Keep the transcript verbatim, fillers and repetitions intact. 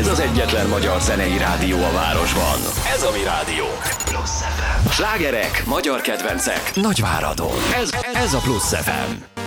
Ez az egyetlen magyar zenei rádió a városban. Ez a mi rádiónk. Plusz ef em. Slágerek, magyar kedvencek, Nagyváradon. Ez, ez a Plusz ef em.